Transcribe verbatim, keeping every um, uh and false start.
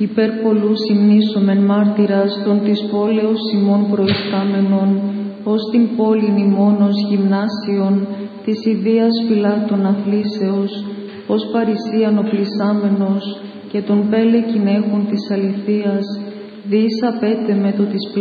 υπέρ πολλούς υμνήσομεν μάρτυρας των της πόλεως ημών προϊστάμενων, ως την πόλην ημώνος γυμνάσιον, της ιδίας φυλάτων αθλήσεως, ως παρησίαν οπλισάμενος, και τον πέλεκιν έχων της αληθείας, διείς απέτε με το της